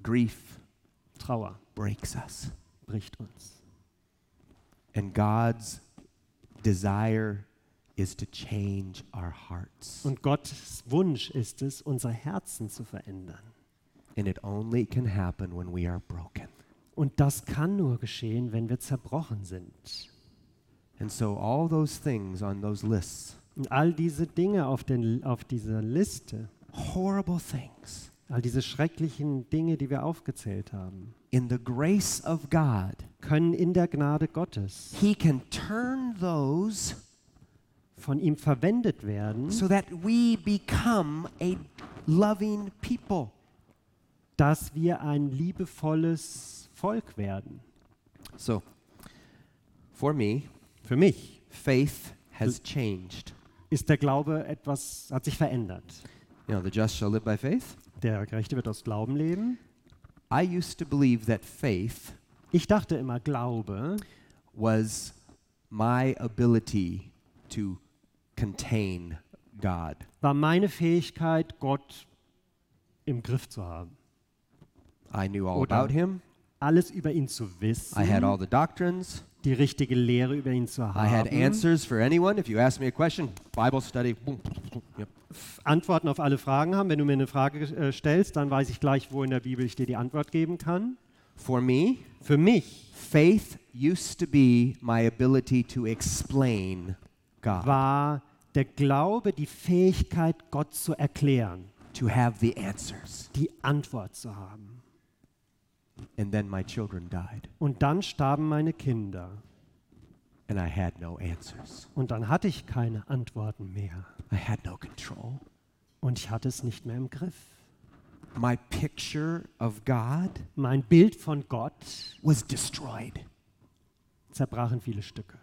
Grief Trauer breaks us. bricht uns. And God's desire is to change our hearts. Und Gottes Wunsch ist es, unser Herzen zu verändern. And it only can happen when we are broken. Und das kann nur geschehen, wenn wir zerbrochen sind. And so all those things on those lists, Und all diese Dinge auf dieser Liste, horrible things, all diese schrecklichen Dinge, die wir aufgezählt haben, in the grace of God, können in der Gnade Gottes He can turn those von ihm verwendet werden, so that we become a loving people. dass wir ein liebevolles Volk werden. So, for me, Für mich faith has changed. ist der Glaube hat sich verändert. You know, the just shall live by faith. Der Gerechte wird aus Glauben leben. I used to believe that faith Ich dachte immer, Glaube was my ability to contain God. war meine Fähigkeit, Gott im Griff zu haben. I knew all Oder about Him. alles über ihn zu wissen, I had all the doctrines. die richtige Lehre über ihn zu I had haben, answers for anyone. If you ask me a question, Bible study. Boom, boom, yep. Antworten auf alle Fragen haben. Wenn du mir eine Frage stellst, dann weiß ich gleich, wo in der Bibel ich dir die Antwort geben kann. For me, Für mich faith used to be my ability to explain God, war der Glaube die Fähigkeit, Gott zu erklären, to have the answers. die Antwort zu haben. And then my children died, Und dann starben meine Kinder. and I had no answers. Und dann hatte ich keine Antworten mehr. I had no control. Und ich hatte es nicht mehr im Griff. My picture of God Mein Bild von Gott was destroyed. zerbrach in viele Stücke.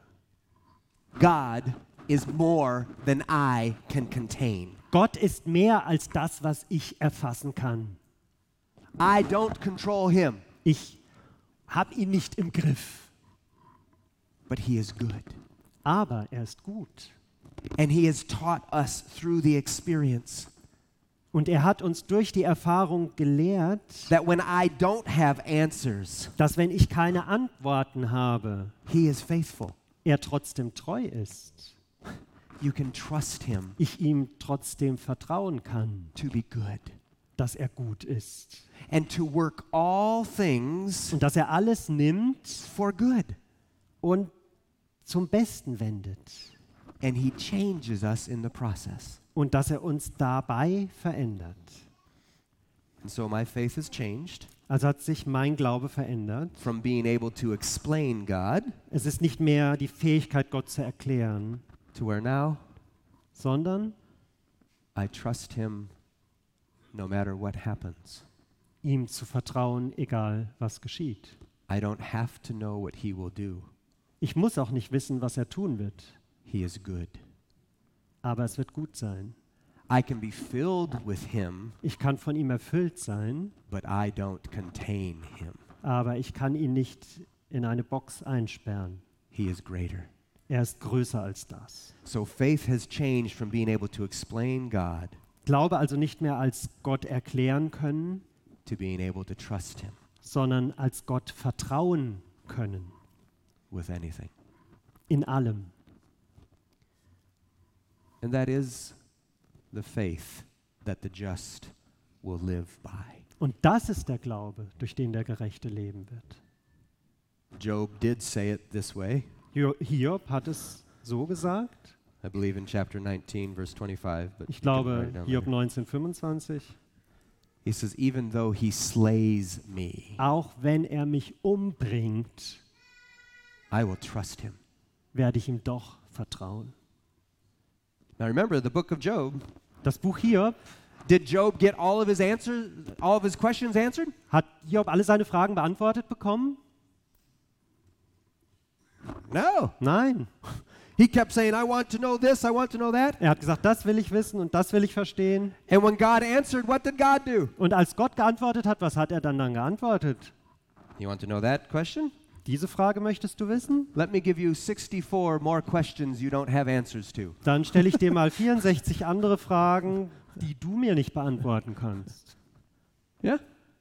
God is more than I can contain. Gott ist mehr als das, was ich erfassen kann. I don't control Him, Ich habe ihn nicht im Griff. but He is good. Aber er ist gut. And He has taught us through the experience Und er hat uns durch die Erfahrung gelehrt, that when I don't have answers, dass wenn ich keine Antworten habe, He is faithful. er trotzdem treu ist. You can trust Him Ich ihm trotzdem vertrauen kann, to be good dass er gut ist. and to work all things Und dass er alles nimmt for good. und zum Besten wendet. And He changes us in the process. Und dass er uns dabei verändert. And so my faith has changed Also hat sich mein Glaube verändert. from being able to explain God Es ist nicht mehr die Fähigkeit, Gott zu erklären, to where now sondern I trust Him no matter what happens. ihm zu vertrauen, egal was geschieht. I don't have to know what He will do. Ich muss auch nicht wissen, was er tun wird, He is good. aber es wird gut sein. I can be filled with Him, Ich kann von ihm erfüllt sein, but I don't contain Him. aber ich kann ihn nicht in eine Box einsperren. He is greater. Er ist größer als das. So faith has changed from being able to explain God Glaube also nicht mehr als Gott erklären können, to being able to trust Him sondern als Gott vertrauen können. with anything. In allem. And that is the faith that the just will live by. Und das ist der Glaube, durch den der Gerechte leben wird. Job did say it this way. Hiob hat es so gesagt. I believe in chapter 19, verse 25. But Ich you can write glaube, it down Hiob later. 19,25. He says, even though he slays me, Auch wenn er mich umbringt, I will trust him. werde ich ihm doch vertrauen. Now remember, the book of Job, Das Buch Hiob, did Job get all of his answers, all of his questions answered? hat Hiob alle seine Fragen beantwortet bekommen? No. Nein. He kept saying, I want to know this, I want to know that. Er hat gesagt, das will ich wissen und das will ich verstehen. And when God answered, what did God do? Und als Gott geantwortet hat, was hat er dann geantwortet? You want to know that question? Diese Frage möchtest du wissen? Let me give you 64 more questions you don't have answers to. Dann stelle ich dir mal 64 andere Fragen, die du mir nicht beantworten kannst. Yeah?